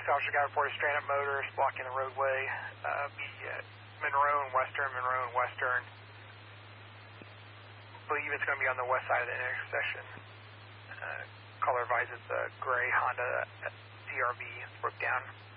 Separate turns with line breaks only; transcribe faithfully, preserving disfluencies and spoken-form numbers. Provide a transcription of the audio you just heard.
officer got reported stranded motors blocking the roadway. Uh, be uh, Monroe and Western, Monroe and Western. I believe it's going to be on the west side of the intersection. Uh, color advised it's a gray Honda C R V broke down.